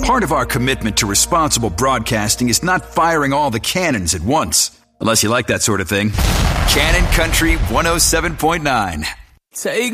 Part of our commitment to responsible broadcasting is not firing all the cannons at once. Unless you like that sort of thing. Cannon Country 107.9. Take